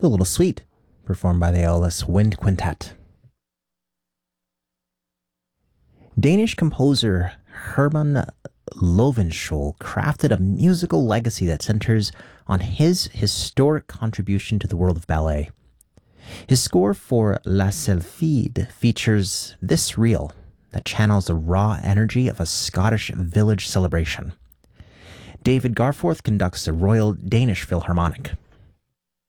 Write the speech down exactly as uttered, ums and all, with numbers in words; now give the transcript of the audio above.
The Little Suite, performed by the Aeolus Wind Quintet. Danish composer Herman Lovenskiold crafted a musical legacy that centers on his historic contribution to the world of ballet. His score for La Sylphide features this reel that channels the raw energy of a Scottish village celebration. David Garforth conducts the Royal Danish Philharmonic.